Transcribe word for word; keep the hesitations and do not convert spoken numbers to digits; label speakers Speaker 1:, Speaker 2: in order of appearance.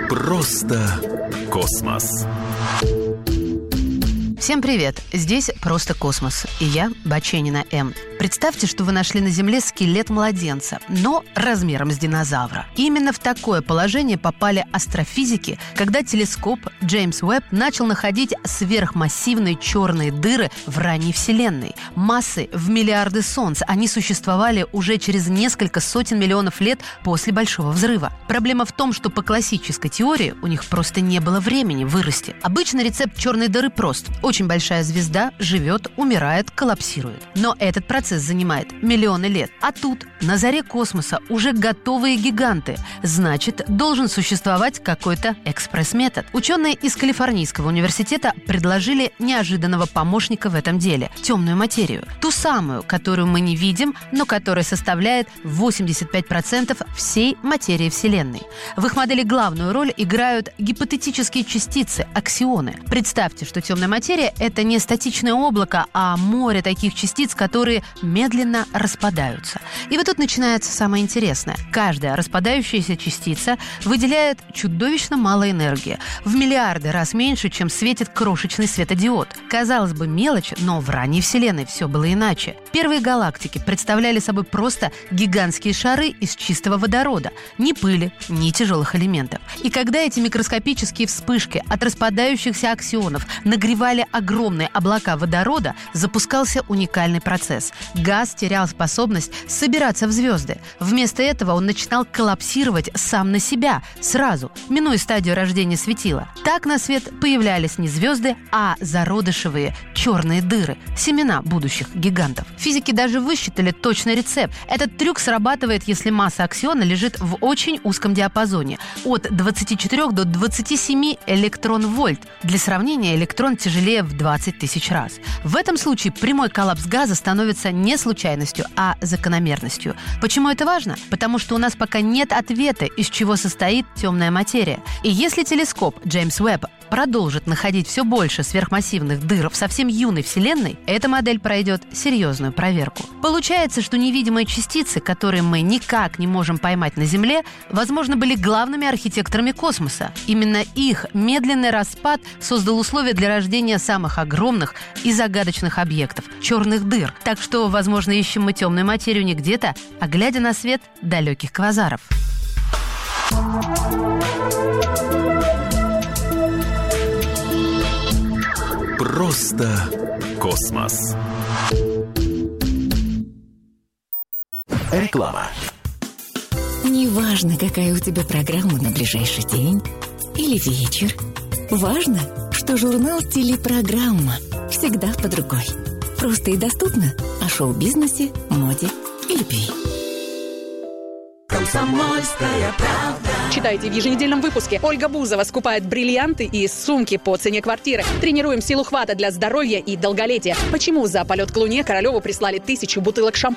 Speaker 1: Просто космос.
Speaker 2: Всем привет! Здесь «Просто космос» и я, Баченина М. Представьте, что вы нашли на Земле скелет младенца, но размером с динозавра. Именно в такое положение попали астрофизики, когда телескоп Джеймс Уэбб начал находить сверхмассивные черные дыры в ранней Вселенной. Массой в миллиарды солнц. Они существовали уже через несколько сотен миллионов лет после Большого взрыва. Проблема в том, что по классической теории у них просто не было времени вырасти. Обычно рецепт черной дыры прост. Очень большая звезда живет, умирает, коллапсирует. Но этот процесс занимает миллионы лет. А тут, на заре космоса, уже готовые гиганты. Значит, должен существовать какой-то экспресс-метод. Ученые из Калифорнийского университета предложили неожиданного помощника в этом деле – темную материю. Ту самую, которую мы не видим, но которая составляет восемьдесят пять процентов всей материи Вселенной. В их модели главную роль играют гипотетические частицы – аксионы. Представьте, что темная материя – это не статичное облако, а море таких частиц, которые медленно распадаются. И вот тут начинается самое интересное. Каждая распадающаяся частица выделяет чудовищно мало энергии. В миллиарды раз меньше, чем светит крошечный светодиод. Казалось бы, мелочь, но в ранней Вселенной все было иначе. Первые галактики представляли собой просто гигантские шары из чистого водорода. Ни пыли, ни тяжелых элементов. И когда эти микроскопические вспышки от распадающихся аксионов нагревали огромные облака водорода, запускался уникальный процесс. Газ терял способность собираться в звезды. Вместо этого он начинал коллапсировать сам на себя, сразу, минуя стадию рождения светила. Так на свет появлялись не звезды, а зародышевые черные дыры, семена будущих гигантов. Физики даже высчитали точный рецепт. Этот трюк срабатывает, если масса аксиона лежит в очень узком диапазоне – от двадцати четырёх до двадцати семи электрон-вольт. Для сравнения, электрон тяжелее в двадцать тысяч раз. В этом случае прямой коллапс газа становится не случайностью, а закономерностью. Почему это важно? Потому что у нас пока нет ответа, из чего состоит темная материя. И если телескоп Джеймс Уэбб продолжит находить все больше сверхмассивных дыр в совсем юной Вселенной, эта модель пройдет серьезную проверку. Получается, что невидимые частицы, которые мы никак не можем поймать на Земле, возможно, были главными архитекторами космоса. Именно их медленный распад создал условия для рождения самых огромных и загадочных объектов – черных дыр. Так что, возможно, ищем мы темную материю не где-то, а глядя на свет далеких квазаров.
Speaker 1: Просто космос. Реклама.
Speaker 3: Неважно, какая у тебя программа на ближайший день или вечер. Важно, что журнал «Телепрограмма» всегда под рукой. Просто и доступно о шоу-бизнесе, моде и любви.
Speaker 4: Комсомольская правда.
Speaker 5: Читайте в еженедельном выпуске. Ольга Бузова скупает бриллианты и сумки по цене квартиры. Тренируем силу хвата для здоровья и долголетия. Почему за полет к Луне Королеву прислали тысячу бутылок шампуня?